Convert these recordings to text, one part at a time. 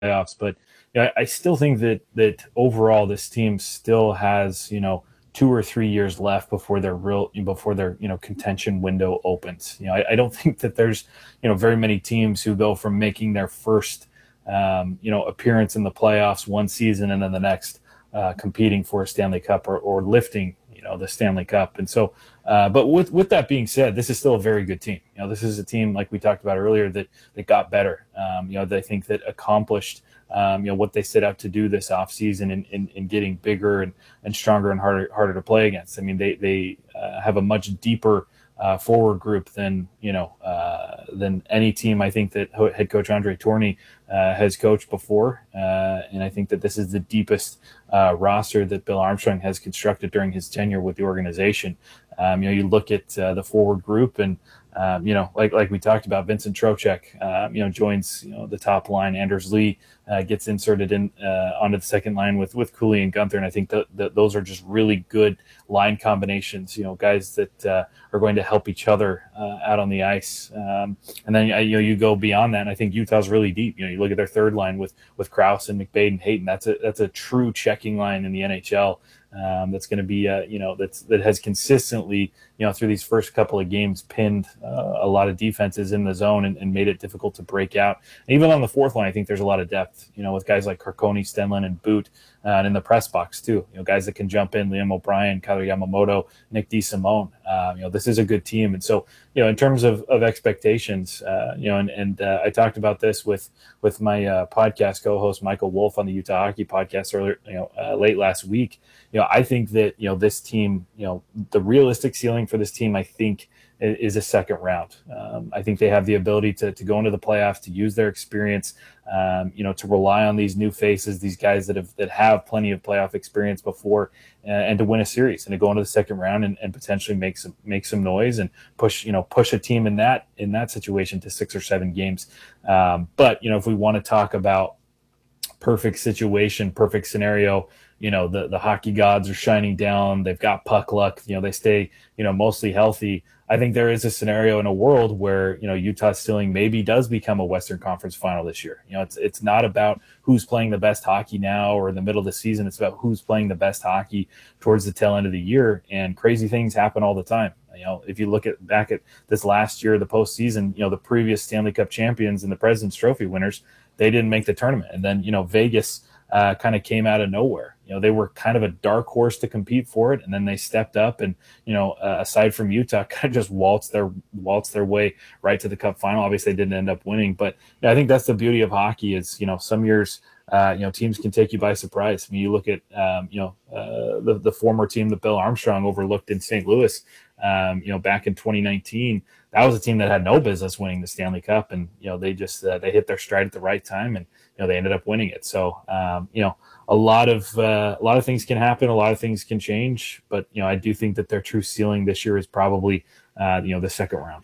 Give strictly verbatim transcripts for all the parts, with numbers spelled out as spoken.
playoffs. But you know, I, I still think that that overall this team still has, you know, two or three years left before their real before their you know contention window opens. You know, I, I don't think that there's you know very many teams who go from making their first um, you know appearance in the playoffs one season and then the next uh, competing for a Stanley Cup or, or lifting you know the Stanley Cup. And so, uh, but with with that being said, this is still a very good team. You know, this is a team like we talked about earlier that that got better. Um, you know, they think that accomplished. Um, you know what they set out to do this offseason in, in, in getting bigger and, and stronger and harder harder to play against. I mean, they they uh, have a much deeper uh, forward group than you know uh, than any team I think that head coach Andre Tourigny uh, has coached before, uh, and I think that this is the deepest uh, roster that Bill Armstrong has constructed during his tenure with the organization. Um, you know, you look at uh, the forward group and. Um, you know, like like we talked about, Vincent Trocheck, uh, you know, joins you know the top line. Anders Lee uh, gets inserted in uh, onto the second line with with Cooley and Gunther, and I think that those are just really good line combinations. You know, guys that uh, are going to help each other uh, out on the ice. Um, and then you know you go beyond that, and I think Utah's really deep. You know, you look at their third line with with Krause and McBain and Hayton. That's a that's a true checking line in the N H L. Um, that's going to be, uh, you know, that's that has consistently, you know, through these first couple of games, pinned uh, a lot of defenses in the zone and, and made it difficult to break out. And even on the fourth line, I think there's a lot of depth, you know, with guys like Carconi, Stenlund, and Boot, uh, and in the press box too. You know, guys that can jump in: Liam O'Brien, Kyler Yamamoto, Nick DeSimone. Uh, you know, this is a good team, and so you know, in terms of, of expectations, uh, you know, and and uh, I talked about this with with my uh, podcast co-host Michael Wolf on the Utah Hockey Podcast earlier, you know, uh, late last week. You know, I think that, you know, this team, you know, the realistic ceiling for this team, I think, is a second round. Um, I think they have the ability to to go into the playoffs, to use their experience, um, you know, to rely on these new faces, these guys that have that have plenty of playoff experience before, uh, and to win a series and to go into the second round and, and potentially make some make some noise and push, you know, push a team in that in that situation to six or seven games. Um, but you know, if we want to talk about perfect situation, perfect scenario, you know, the, the hockey gods are shining down. They've got puck luck. You know, they stay, you know, mostly healthy. I think there is a scenario in a world where, you know, Utah Stilling maybe does become a Western Conference final this year. You know, it's it's not about who's playing the best hockey now or in the middle of the season. It's about who's playing the best hockey towards the tail end of the year. And crazy things happen all the time. You know, if you look at back at this last year, the postseason, you know, the previous Stanley Cup champions and the President's Trophy winners, they didn't make the tournament. And then, you know, Vegas uh, kind of came out of nowhere. You know, they were kind of a dark horse to compete for it, and then they stepped up and, you know, uh, aside from Utah, kind of just waltzed their waltzed their way right to the Cup final. Obviously, they didn't end up winning, but you know, I think that's the beauty of hockey is, you know, some years, uh, you know, teams can take you by surprise. I mean, you look at, um, you know, uh, the the former team that Bill Armstrong overlooked in Saint Louis, um, you know, back in twenty nineteen. That was a team that had no business winning the Stanley Cup, and you know, they just uh, they hit their stride at the right time, and you know, they ended up winning it. So, um, you know. A lot of uh, a lot of things can happen. A lot of things can change, but you know I do think that their true ceiling this year is probably uh, you know the second round.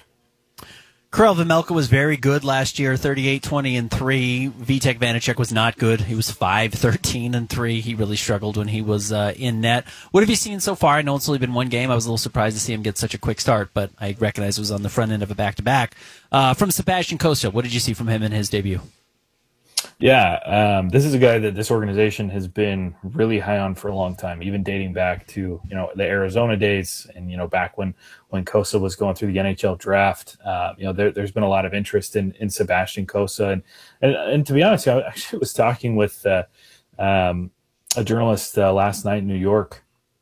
Karel Vejmelka was very good last year, thirty-eight, twenty, and three. Vitek Vanacek was not good. He was five, thirteen, and three. He really struggled when he was uh, in net. What have you seen so far? I know it's only been one game. I was a little surprised to see him get such a quick start, but I recognize it was on the front end of a back-to-back. Uh, from Sebastian Cossa, what did you see from him in his debut? Yeah, um, this is a guy that this organization has been really high on for a long time, even dating back to you know the Arizona days, and you know back when when Cossa was going through the N H L draft. Uh, you know, there, there's been a lot of interest in in Sebastian Cossa, and and, and to be honest, I actually was talking with uh, um, a journalist uh, last night in New York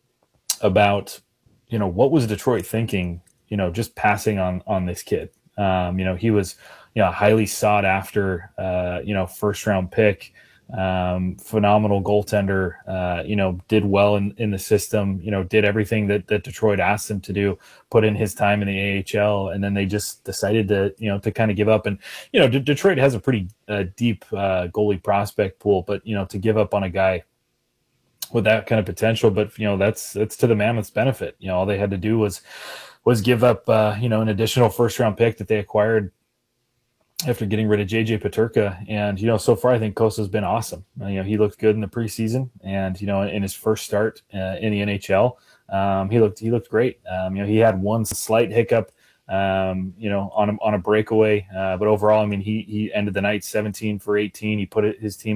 about you know what was Detroit thinking, you know, just passing on on this kid. Um, you know, he was. You know, highly sought after, uh, you know, first round pick, um, phenomenal goaltender, uh, you know, did well in, in the system, you know, did everything that, that Detroit asked him to do, put in his time in the A H L. And then they just decided to, you know, to kind of give up. And, you know, D- Detroit has a pretty uh, deep uh, goalie prospect pool, but, you know, to give up on a guy with that kind of potential, but, you know, that's, that's to the Mammoth's benefit. You know, all they had to do was, was give up, uh, you know, an additional first round pick that they acquired after getting rid of J J Peterka. And, you know, so far I think Kossa's been awesome. Uh, you know, he looked good in the preseason, and, you know, in his first start uh, in the N H L, um, he looked, he looked great. Um, you know, he had one slight hiccup um, you know, on a, on a breakaway. Uh, but overall, I mean, he he ended the night seventeen for eighteen. He put it, his team